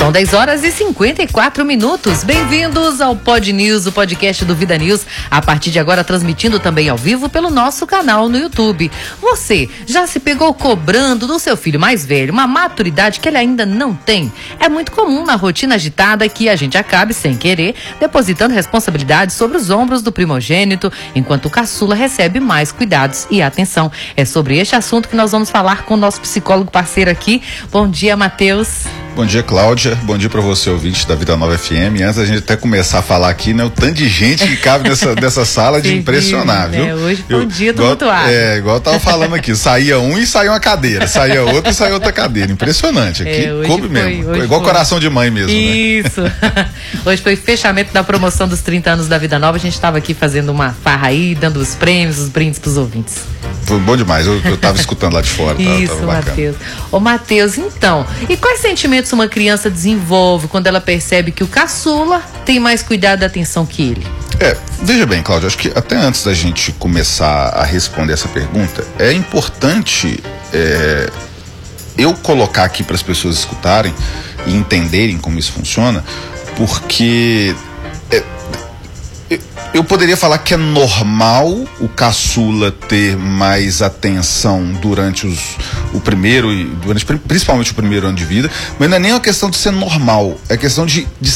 São 10h54. Bem-vindos ao Pod News, o podcast do Vida News. A partir de agora, transmitindo também ao vivo pelo nosso canal no YouTube. Você já se pegou cobrando do seu filho mais velho uma maturidade que ele ainda não tem? É muito comum na rotina agitada que a gente acabe, sem querer, depositando responsabilidades sobre os ombros do primogênito, enquanto o caçula recebe mais cuidados e atenção. É sobre este assunto que nós vamos falar com o nosso psicólogo parceiro aqui. Bom dia, Matheus. Bom dia, Cláudia. Bom dia para você, ouvinte da Vida Nova FM. Antes da gente até começar a falar aqui, né, o tanto de gente que cabe nessa sala de impressionar, viu? Hoje foi um dia tumultuado. Igual eu tava falando aqui, saía um e saía uma cadeira, saía outro e saía outra cadeira. Impressionante. Aqui coube mesmo. Igual coração de mãe mesmo, isso, né? Hoje foi fechamento da promoção dos 30 anos da Vida Nova. A gente estava aqui fazendo uma farra aí, dando os prêmios, os brindes pros ouvintes. Foi bom demais, eu tava escutando lá de fora. Isso, Matheus. Ô, Matheus, então, e quais sentimentos uma criança desenvolve quando ela percebe que o caçula tem mais cuidado e atenção que ele? Veja bem, Cláudia, acho que até antes da gente começar a responder essa pergunta, é importante eu colocar aqui para as pessoas escutarem e entenderem como isso funciona, porque eu poderia falar que é normal o caçula ter mais atenção durante principalmente o primeiro ano de vida, mas não é nem uma questão de ser normal, é questão de